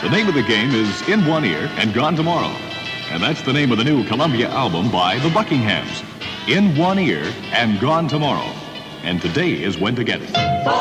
The name of the game is In One Ear and Gone Tomorrow. And that's the name of the new Columbia album by the Buckinghams. In One Ear and Gone Tomorrow. And today is when to get it.